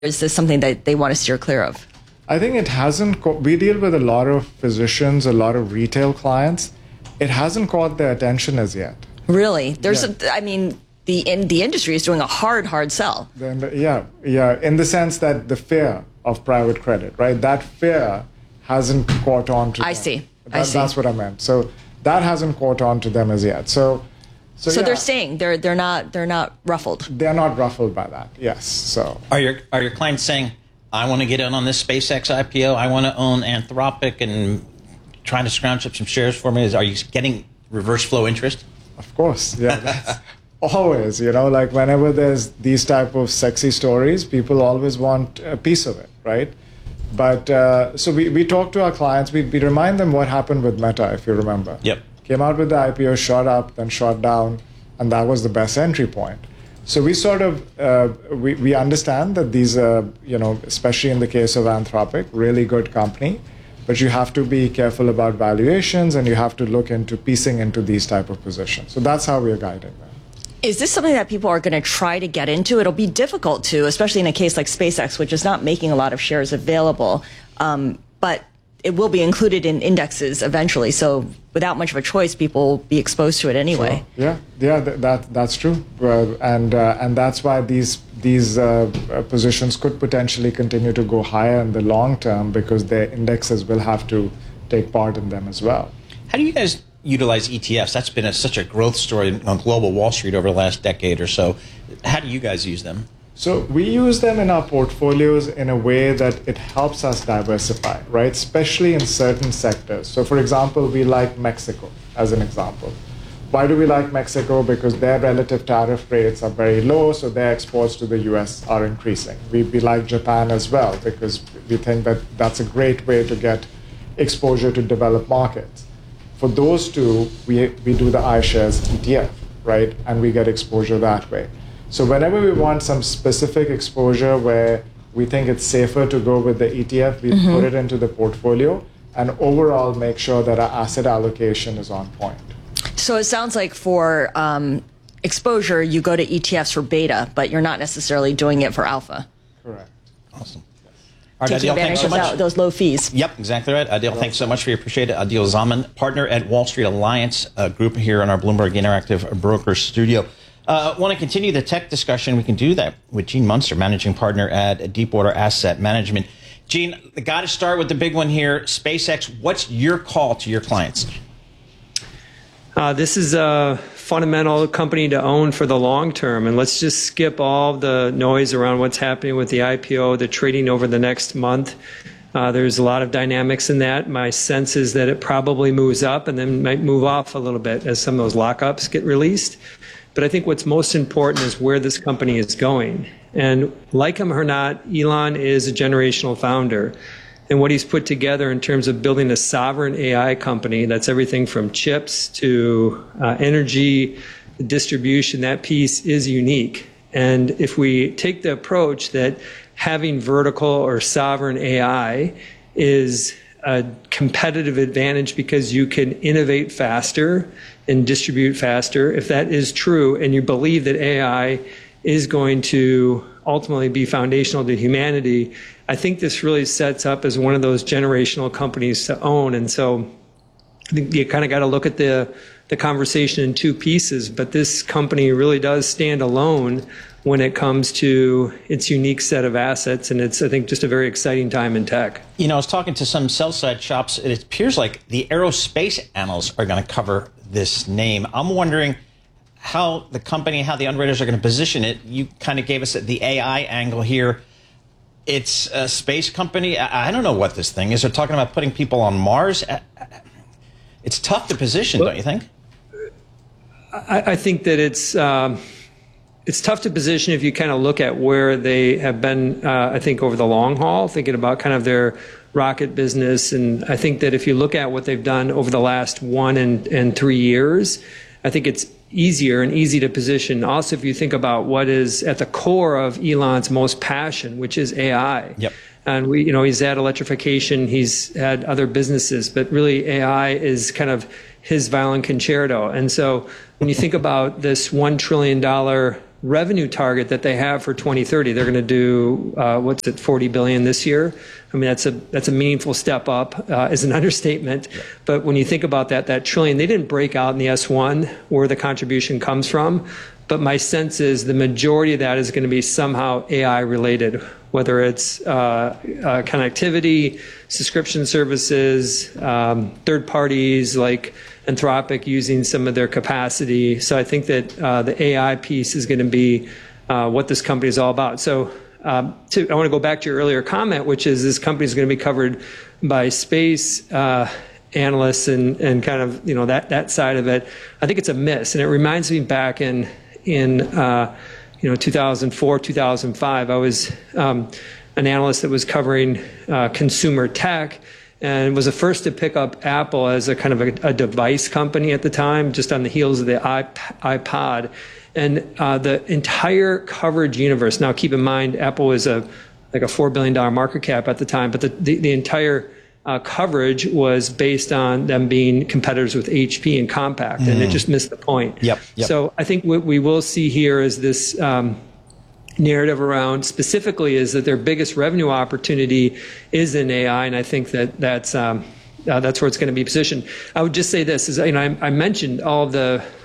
is this something that they want to steer clear of? I think it hasn't. We deal with a lot of physicians, a lot of retail clients. It hasn't caught their attention as yet. Really? The industry is doing a hard sell. Yeah. In the sense that the fear of private credit, right? That fear hasn't caught on to them. I see. That's what I meant. So that hasn't caught on to them as yet. So they're staying. They're not ruffled. They're not ruffled by that. Yes. So are your clients saying, I want to get in on this SpaceX IPO. I want to own Anthropic and trying to scrounge up some shares for me? Are you getting reverse flow interest? Of course. Yeah. That's always, like whenever there's these type of sexy stories, people always want a piece of it, right? But so we talk to our clients. We remind them what happened with Meta, if you remember. Yep. Came out with the IPO, shot up, then shot down, and that was the best entry point. So we sort of, we understand that these are, especially in the case of Anthropic, really good company, but you have to be careful about valuations and you have to look into piecing into these type of positions. So that's how we are guiding them. Is this something that people are going to try to get into? It'll be difficult to, especially in a case like SpaceX, which is not making a lot of shares available, but it will be included in indexes eventually. So without much of a choice, people will be exposed to it anyway. Sure. Yeah, that's true, and that's why these positions could potentially continue to go higher in the long term because their indexes will have to take part in them as well. How do you guys utilize ETFs? That's been such a growth story on global Wall Street over the last decade or so. How do you guys use them? So we use them in our portfolios in a way that it helps us diversify, right? Especially in certain sectors. So for example, we like Mexico as an example. Why do we like Mexico? Because their relative tariff rates are very low, so their exports to the US are increasing. We like Japan as well because we think that that's a great way to get exposure to developed markets. For those two, we do the iShares ETF, right? And we get exposure that way. So whenever we want some specific exposure where we think it's safer to go with the ETF, we put it into the portfolio and overall make sure that our asset allocation is on point. So it sounds like for exposure, you go to ETFs for beta, but you're not necessarily doing it for alpha. Correct. Awesome. All right, taking advantage of those low fees. Yep, exactly right. Adil, thanks so much for your appreciate it. Adil Zaman, partner at Wall Street Alliance Group here in our Bloomberg Interactive Broker Studio. Want to continue the tech discussion? We can do that with Gene Munster, managing partner at Deepwater Asset Management. Gene, got to start with the big one here, SpaceX. What's your call to your clients? This is a fundamental company to own for the long term. And let's just skip all the noise around what's happening with the IPO, the trading over the next month. There's a lot of dynamics in that. My sense is that it probably moves up and then might move off a little bit as some of those lockups get released. But I think what's most important is where this company is going. And like him or not, Elon is a generational founder. And what he's put together in terms of building a sovereign AI company, that's everything from chips to energy distribution, that piece is unique. And if we take the approach that having vertical or sovereign AI is a competitive advantage because you can innovate faster and distribute faster, if that is true, and you believe that AI is going to ultimately be foundational to humanity, I think this really sets up as one of those generational companies to own. And so I think you kind of got to look at the conversation in two pieces, but this company really does stand alone when it comes to its unique set of assets, and it's, I think, just a very exciting time in tech. You know, I was talking to some sell-side shops. It appears like the aerospace analysts are going to cover this name. I'm wondering how the company, how the underwriters are going to position it. You kind of gave us the AI angle here. It's a space company. I don't know what this thing is. They're talking about putting people on Mars. It's tough to position, don't you think? I think that it's tough to position if you kind of look at where they have been, I think, over the long haul, thinking about kind of their rocket business. And I think that if you look at what they've done over the last 1 and 3 years, I think it's easier and easy to position. Also, if you think about what is at the core of Elon's most passion, which is AI. Yep. And he's had electrification, he's had other businesses, but really AI is kind of his violin concerto. And so when you think about this $1 trillion revenue target that they have for 2030. They're going to do, $40 billion this year. I mean, that's a meaningful step up, is an understatement. But when you think about that trillion, they didn't break out in the S1 where the contribution comes from. But my sense is the majority of that is going to be somehow AI related, whether it's connectivity, subscription services, third parties like Anthropic using some of their capacity. So I think that the AI piece is going to be what this company is all about. So I want to go back to your earlier comment, which is this company is going to be covered by space analysts and kind of that side of it. I think it's a miss, and it reminds me back in 2004, 2005. I was an analyst that was covering consumer tech, and was the first to pick up Apple as a kind of a device company at the time, just on the heels of the iPod. And the entire coverage universe, now keep in mind, Apple was like a $4 billion market cap at the time, but the entire coverage was based on them being competitors with HP and Compaq, and it just missed the point. Yep. So I think what we will see here is this narrative around specifically is that their biggest revenue opportunity is in AI, and I think that's where it's going to be positioned. I would just say this is, I mentioned all of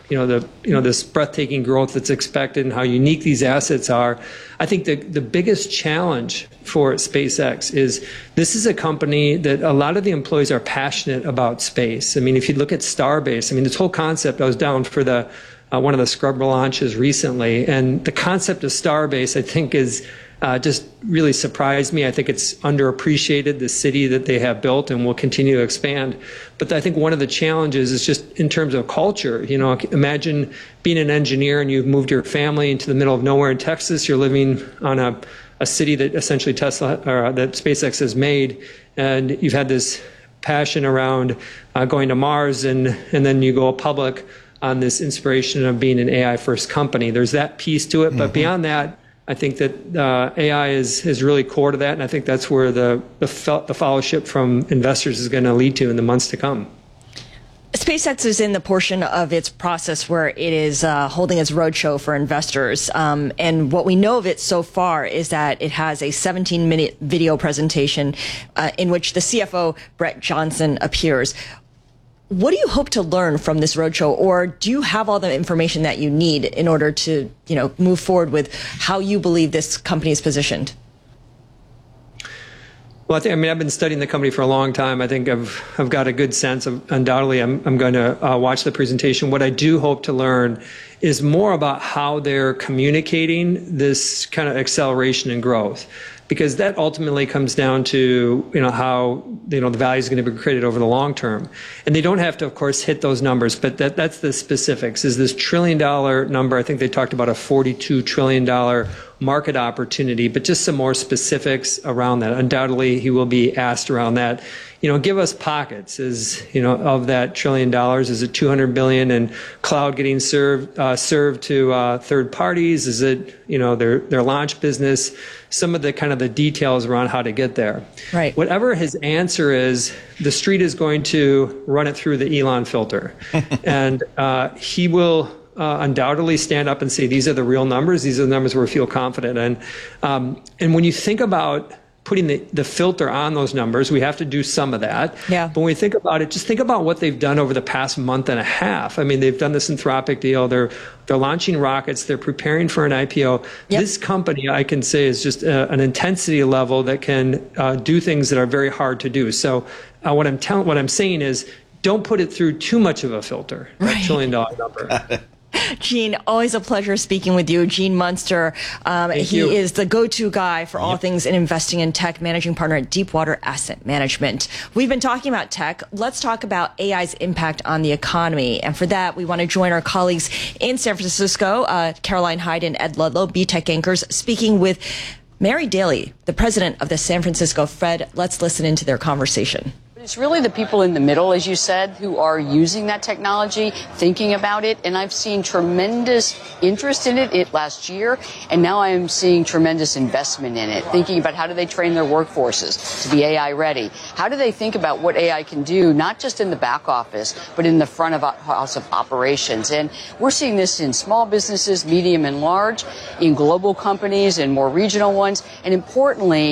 this breathtaking growth that's expected and how unique these assets are. I think the biggest challenge for SpaceX is this is a company that a lot of the employees are passionate about space. I mean, if you look at Starbase, this whole concept, I was down for one of the Scrubber launches recently, and the concept of Starbase, I think, is just really surprised me. I think it's underappreciated, the city that they have built and will continue to expand. But I think one of the challenges is just in terms of culture. Imagine being an engineer and you've moved your family into the middle of nowhere in Texas. You're living on a city that essentially that SpaceX has made, and you've had this passion around going to Mars, and then you go public on this inspiration of being an AI first company. There's that piece to it, but beyond that, I think that AI is really core to that, and I think that's where the followership from investors is going to lead to in the months to come. SpaceX is in the portion of its process where it is holding its roadshow for investors. And what we know of it so far is that it has a 17-minute video presentation in which the CFO, Brett Johnson, appears. What do you hope to learn from this roadshow, or do you have all the information that you need in order to, move forward with how you believe this company is positioned? Well, I've been studying the company for a long time. I think I've got a good sense of, undoubtedly, I'm going to watch the presentation. What I do hope to learn is more about how they're communicating this kind of acceleration and growth, because that ultimately comes down to how the value is going to be created over the long term. And they don't have to, of course, hit those numbers, but that's the specifics. Is this $1 trillion number? I think they talked about a $42 trillion market opportunity, but just some more specifics around that. Undoubtedly, he will be asked around that. Give us pockets. Of that $1 trillion, is it $200 billion in cloud getting served to third parties? Is it their launch business? Some of the kind of the details around how to get there. Right. Whatever his answer is, the street is going to run it through the Elon filter, and he will undoubtedly stand up and say, these are the real numbers. These are the numbers where we feel confident. And when you think about putting the filter on those numbers, we have to do some of that. Yeah. But when we think about it, just think about what they've done over the past month and a half. They've done this Anthropic deal. They're launching rockets. They're preparing for an IPO. Yep. This company, I can say, is just an intensity level that can do things that are very hard to do. So what I'm saying is, don't put it through too much of a filter. Right. $1 trillion number. Gene, always a pleasure speaking with you. Gene Munster, he is the go-to guy for all things in investing in tech, managing partner at Deepwater Asset Management. We've been talking about tech. Let's talk about AI's impact on the economy. And for that, we want to join our colleagues in San Francisco, Caroline Hyde and Ed Ludlow, B-Tech anchors, speaking with Mary Daly, the president of the San Francisco Fed. Let's listen into their conversation. It's really the people in the middle, as you said, who are using that technology, thinking about it. And I've seen tremendous interest in it last year. And now I am seeing tremendous investment in it, thinking about how do they train their workforces to be AI ready? How do they think about what AI can do, not just in the back office, but in the front of house of operations? And we're seeing this in small businesses, medium and large, in global companies and more regional ones. And importantly,